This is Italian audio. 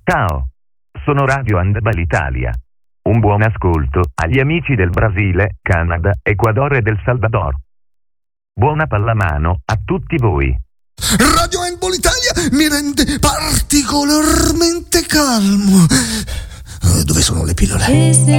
Ciao, sono Radio Handball Italia. Un buon ascolto agli amici del Brasile, Canada, Ecuador e del Salvador. Buona pallamano a tutti voi. Radio Handball Italia mi rende particolarmente calmo. Dove sono le pillole?